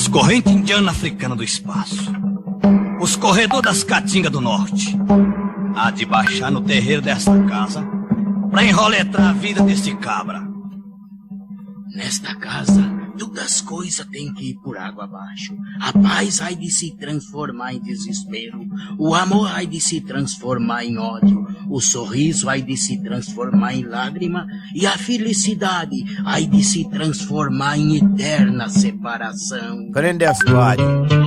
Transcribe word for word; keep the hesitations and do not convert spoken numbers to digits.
Os correntes indianas africanas do espaço. Os corredores das caatingas do norte. Há de baixar no terreiro dessa casa pra enroletrar a vida desse cabra. Nesta casa, todas as coisas têm que ir por água abaixo. A paz há de se transformar em desespero. O amor há de se transformar em ódio. O sorriso há de se transformar em lágrima. E a felicidade há de se transformar em eterna separação. Prende a história.